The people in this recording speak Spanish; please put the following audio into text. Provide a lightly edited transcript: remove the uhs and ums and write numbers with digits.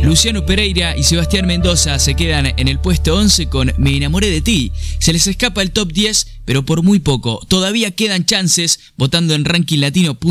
Luciano Pereira y Sebastián Mendoza se quedan en el puesto 11 con Me enamoré de ti. Se les escapa el top 10, pero por muy poco. Todavía quedan chances votando en rankinglatino.com.